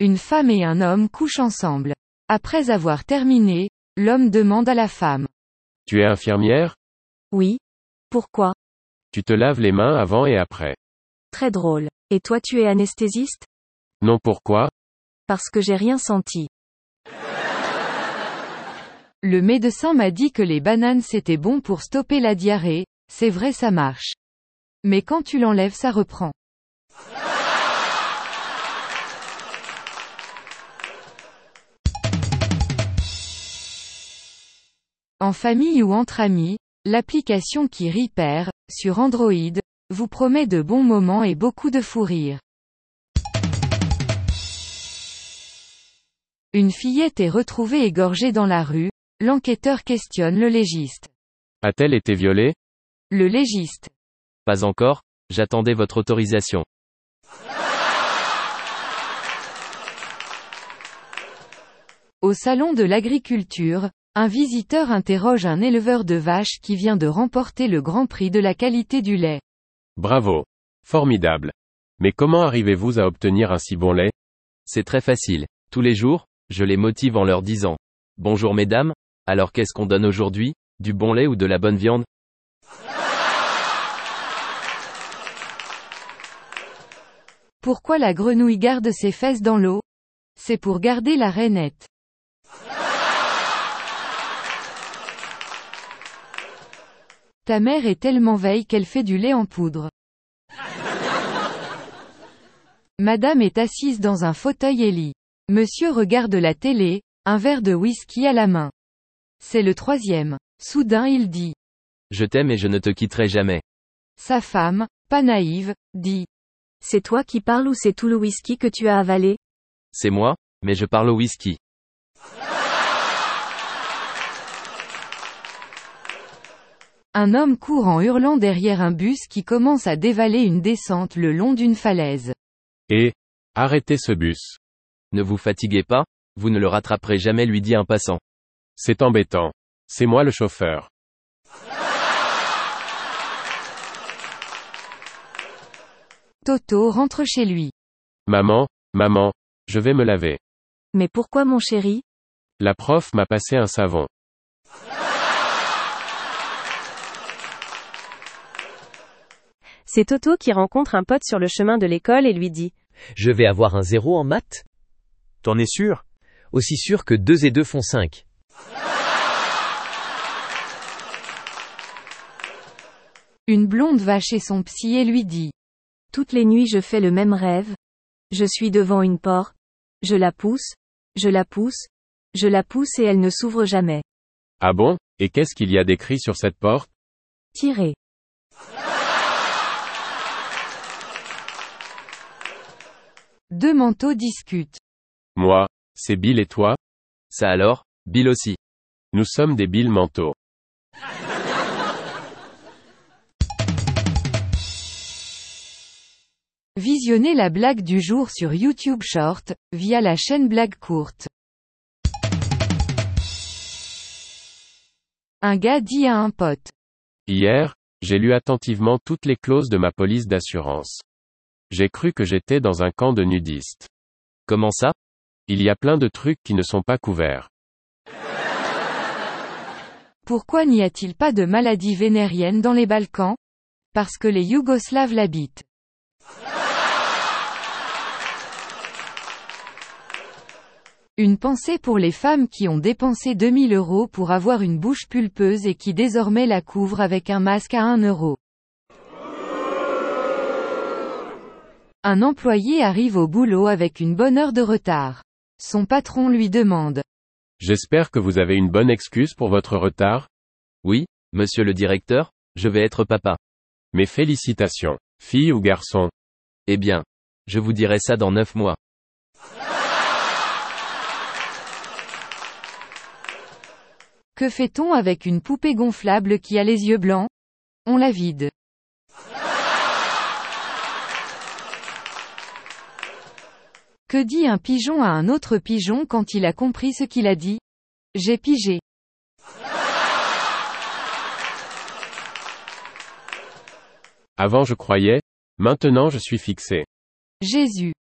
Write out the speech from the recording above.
Une femme et un homme couchent ensemble. Après avoir terminé, l'homme demande à la femme. Tu es infirmière? Oui. Pourquoi? Tu te laves les mains avant et après. Très drôle. Et toi tu es anesthésiste? Non, pourquoi? Parce que j'ai rien senti. Le médecin m'a dit que les bananes c'était bon pour stopper la diarrhée, c'est vrai ça marche. Mais quand tu l'enlèves ça reprend. En famille ou entre amis, l'application qui rit perd, sur Android, vous promet de bons moments et beaucoup de fou rire. Une fillette est retrouvée égorgée dans la rue, l'enquêteur questionne le légiste. A-t-elle été violée? Le légiste. Pas encore, j'attendais votre autorisation. Au salon de l'agriculture, un visiteur interroge un éleveur de vaches qui vient de remporter le Grand Prix de la qualité du lait. Bravo. Formidable. Mais comment arrivez-vous à obtenir un si bon lait? C'est très facile. Tous les jours, je les motive en leur disant. Bonjour mesdames, alors qu'est-ce qu'on donne aujourd'hui? Du bon lait ou de la bonne viande? Pourquoi la grenouille garde ses fesses dans l'eau? C'est pour garder la rainette. Ta mère est tellement veille qu'elle fait du lait en poudre. Madame est assise dans un fauteuil et lit. Monsieur regarde la télé, un verre de whisky à la main. C'est le troisième. Soudain il dit. Je t'aime et je ne te quitterai jamais. Sa femme, pas naïve, dit. C'est toi qui parles ou c'est tout le whisky que tu as avalé? C'est moi, mais je parle au whisky. Un homme court en hurlant derrière un bus qui commence à dévaler une descente le long d'une falaise. Et, arrêtez ce bus. Ne vous fatiguez pas, vous ne le rattraperez jamais, lui dit un passant. C'est embêtant. C'est moi le chauffeur. Toto rentre chez lui. Maman, je vais me laver. Mais pourquoi mon chéri? La prof m'a passé un savon. C'est Toto qui rencontre un pote sur le chemin de l'école et lui dit. Je vais avoir un 0 en maths? T'en es sûr? Aussi sûr que 2 et 2 font 5. Une blonde va chez son psy et lui dit. Toutes les nuits je fais le même rêve. Je suis devant une porte. Je la pousse. Je la pousse. Je la pousse et elle ne s'ouvre jamais. Ah bon? Et qu'est-ce qu'il y a d'écrit sur cette porte? Tirez. Deux manteaux discutent. Moi, c'est Bill et toi? Ça alors, Bill aussi. Nous sommes des Bill manteaux. Visionnez la blague du jour sur YouTube Short, via la chaîne Blague Courte. Un gars dit à un pote. Hier, j'ai lu attentivement toutes les clauses de ma police d'assurance. J'ai cru que j'étais dans un camp de nudistes. Comment ça? Il y a plein de trucs qui ne sont pas couverts. Pourquoi n'y a-t-il pas de maladie vénérienne dans les Balkans? Parce que les Yougoslaves l'habitent. Une pensée pour les femmes qui ont dépensé 2000 € pour avoir une bouche pulpeuse et qui désormais la couvrent avec un masque à 1 €. Un employé arrive au boulot avec une bonne heure de retard. Son patron lui demande. J'espère que vous avez une bonne excuse pour votre retard? Oui, monsieur le directeur, je vais être papa. Mes félicitations. Fille ou garçon? Eh bien, je vous dirai ça dans 9 mois. Que fait-on avec une poupée gonflable qui a les yeux blancs? On la vide. Que dit un pigeon à un autre pigeon quand il a compris ce qu'il a dit? J'ai pigé. Avant je croyais, maintenant je suis fixé. Jésus.